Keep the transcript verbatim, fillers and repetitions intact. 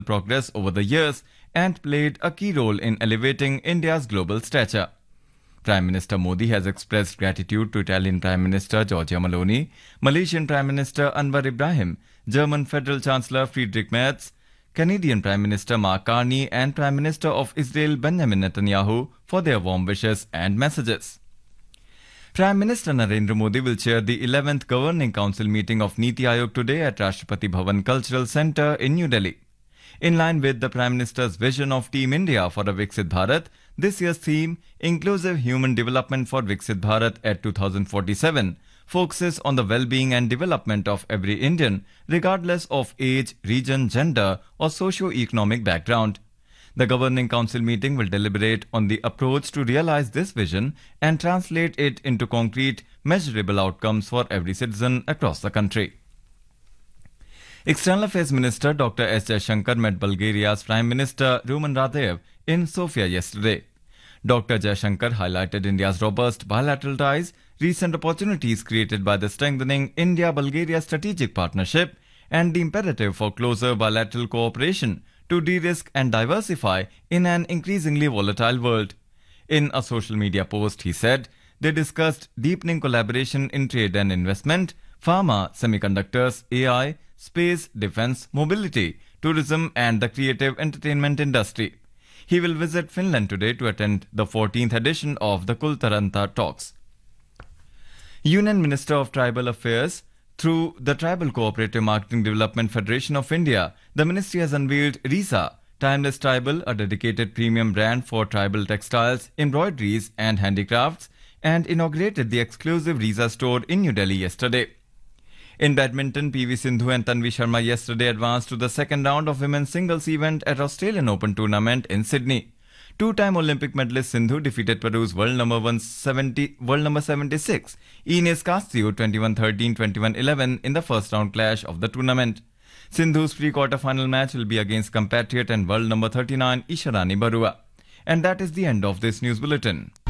progress over the years and played a key role in elevating India's global stature. Prime Minister Modi has expressed gratitude to Italian Prime Minister Giorgia Meloni, Malaysian Prime Minister Anwar Ibrahim, German Federal Chancellor Friedrich Merz, Canadian Prime Minister Mark Carney and Prime Minister of Israel Benjamin Netanyahu for their warm wishes and messages. Prime Minister Narendra Modi will chair the eleventh Governing Council meeting of Niti Aayog today at Rashtrapati Bhavan Cultural Centre in New Delhi. In line with the Prime Minister's vision of Team India for a Viksit Bharat, this year's theme, Inclusive Human Development for Viksit Bharat at two thousand forty-seven, focuses on the well-being and development of every Indian, regardless of age, region, gender or socio-economic background. The Governing Council meeting will deliberate on the approach to realize this vision and translate it into concrete, measurable outcomes for every citizen across the country. External Affairs Minister Doctor S. Jaishankar met Bulgaria's Prime Minister Rumen Radev in Sofia yesterday. Doctor Jaishankar highlighted India's robust bilateral ties, recent opportunities created by the strengthening India-Bulgaria strategic partnership, and the imperative for closer bilateral cooperation to de-risk and diversify in an increasingly volatile world. In a social media post, he said they discussed deepening collaboration in trade and investment, pharma, semiconductors, A I, space, defense, mobility, tourism and the creative entertainment industry. He will visit Finland today to attend the fourteenth edition of the Kultaranta Talks. Union Minister of Tribal Affairs, through the Tribal Cooperative Marketing Development Federation of India, the ministry has unveiled RISA, Timeless Tribal, a dedicated premium brand for tribal textiles, embroideries and handicrafts, and inaugurated the exclusive RISA store in New Delhi yesterday. In badminton, P V Sindhu and Tanvi Sharma yesterday advanced to the second round of women's singles event at Australian Open tournament in Sydney. Two-time Olympic medalist Sindhu defeated Peru's world number one seventy, world number seventy-six, Ines Castillo twenty-one thirteen, twenty-one eleven in the first round clash of the tournament. Sindhu's pre-quarter-final match will be against compatriot and world number thirty-nine Isharani Barua. And that is the end of this news bulletin.